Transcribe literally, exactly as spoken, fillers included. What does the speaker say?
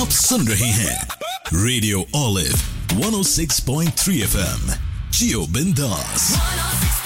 सुन रहे हैं radio olive one ओ six point three F M. जियो बिंदास।